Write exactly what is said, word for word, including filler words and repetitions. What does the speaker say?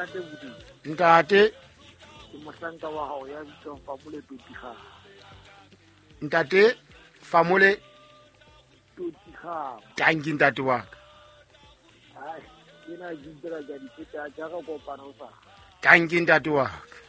ntate buti. Ntate, Ke mohlanka wa hao ya bitswang Famole Totikgang. ntate Famole Totikgang. tanki ntate wa ka. Hai, ke na ke ntela ka dipeta ja ka kopana o sa. Tanki ntate wa ka.